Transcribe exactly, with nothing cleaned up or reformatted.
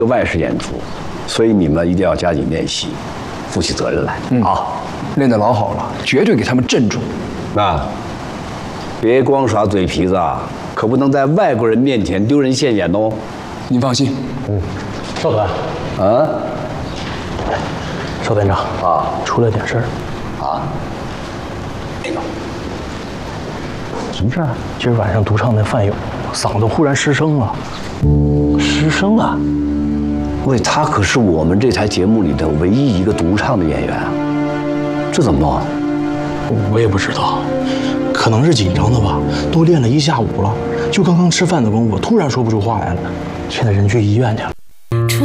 外事演出，所以你们一定要加紧练习，负起责任来。嗯啊， 练得老好了，绝对给他们镇住。 啊，别光耍嘴皮子啊，可不能在外国人面前丢人现眼哦。 您放心。 嗯，少团。 啊， 邵团长啊， 出了点事儿。 啊，那个，什么事儿？ 今儿晚上独唱那范勇嗓子忽然失声了。失声了？ 喂，他可是我们这台节目里的唯一一个独唱的演员啊，这怎么弄啊？ 我也不知道，可能是紧张的吧，都练了一下午了，就刚刚吃饭的功夫，突然说不出话来了，现在人去医院去了。